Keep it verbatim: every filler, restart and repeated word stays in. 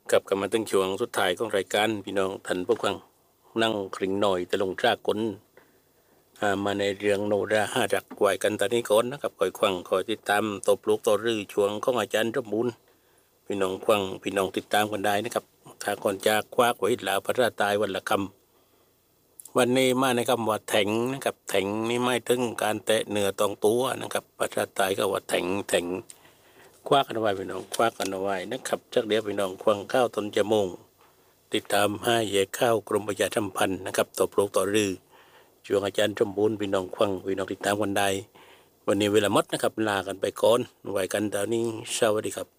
กลับกันมาถึงช่วงสุดท้ายของรายการพี่น้องท่านผู้ฟังนั่งคริงหน่อยแต่ลงชากลมาในเรื่องโนราห้าจักไหวกันตอนนี้ก่อนนะครับคอยควังคอยติดตามตบลูกตัวรื้อช่วงของอาจารย์รบูลพี่น้องควังพี่น้องติดตามกันได้นะครับถ้าก่อนจะคว้าไว้ลาพระราตายวันละคำวันนี้มาในคำว่าแถงนะครับแถงนี่ไม่ถึงการแตะเนื้อตองตัวนะครับพระราตายก็ว่าแถงแถงคว้ากันเอาไว้พี่น้องคว้ากันเอาไว้นะครับจักเดียวพี่น้องควังข้าวตนจะมงติดตามห้าแยกข้าวกรมประชาสัมพันธ์นะครับตบลูกต่อรื้อช่วงอาจารย์สมบูรณ์พี่น้องควังพี่น้องติดตามกันได้วันนี้เวลาหมดนะครับลากันไปก่อนไว้กันตอนนี้สวัสดีครับ